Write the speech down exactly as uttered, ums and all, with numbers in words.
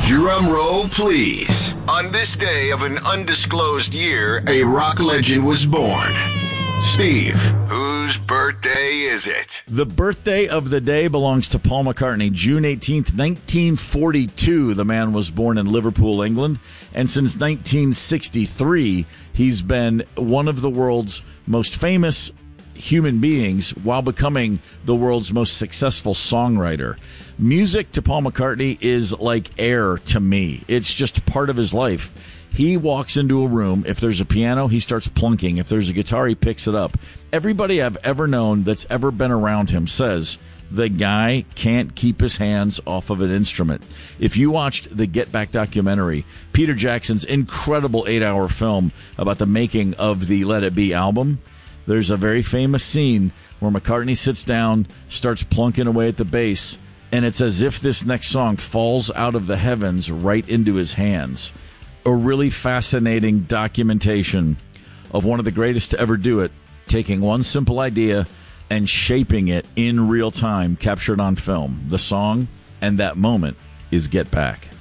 Drum roll, please. On this day of an undisclosed year, a rock legend was born. Steve, whose birthday is it? The birthday of the day belongs to Paul McCartney. June eighteenth, nineteen forty-two, the man was born in Liverpool, England. And since nineteen sixty-three, he's been one of the world's most famous human beings while becoming the world's most successful songwriter. Music to Paul McCartney is like air to me. It's just part of his life. He walks into a room. If there's a piano, he starts plunking. If there's a guitar, he picks it up. Everybody I've ever known that's ever been around him says the guy can't keep his hands off of an instrument. If you watched the Get Back documentary, Peter Jackson's incredible eight-hour film about the making of the Let It Be album, there's a very famous scene where McCartney sits down, starts plunking away at the bass, and it's as if this next song falls out of the heavens right into his hands. A really fascinating documentation of one of the greatest to ever do it, taking one simple idea and shaping it in real time, captured on film. The song and that moment is Get Back.